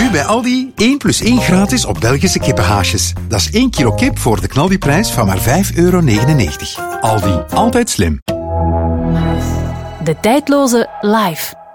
Nu bij Aldi 1 plus 1 gratis op Belgische kippenhaasjes. Dat is 1 kilo kip voor de knaldiprijs van maar €5,99. Aldi, altijd slim. De tijdloze Live.